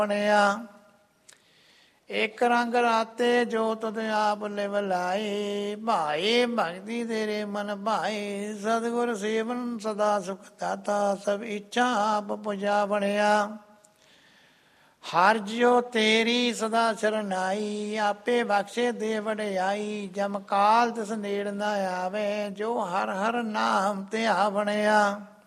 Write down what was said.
ਬਣਿਆ। ਇੱਕ ਰੰਗ ਰਾਤੇ ਜੋ ਤੁਧ ਆਪ ਲਿਵ ਲਾਏ, ਭਾਏ ਭਗਤੀ ਤੇਰੇ ਮਨ ਭਾਏ। ਸਤਿਗੁਰ ਸੇਵਨ ਸਦਾ ਸੁਖ ਦਾਤਾ, ਸਭ ਇੱਛਾ ਆਪ ਪੁਜਾ ਬਣਿਆ। ਹਰ ਜਿਉ ਤੇਰੀ ਸਦਾ ਸ਼ਰਨਾਈ, ਆਪੇ ਬਖਸ਼ੇ ਦੇ ਵਡਿਆਈ। ਜਮ ਕਾਲ ਤਿਸ ਨੇੜ ਨਾ ਆਵੇ, ਜੋ ਹਰ ਹਰ ਨਾਮ ਧਿਆ ਬਣਿਆ।